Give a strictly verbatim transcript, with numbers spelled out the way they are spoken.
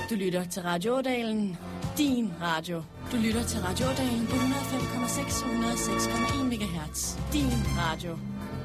Du lytter til Radio Ådalen, din radio. Du lytter til Radio Ådalen på et hundrede og fem komma seks og et hundrede og seks komma en megahertz. Din radio.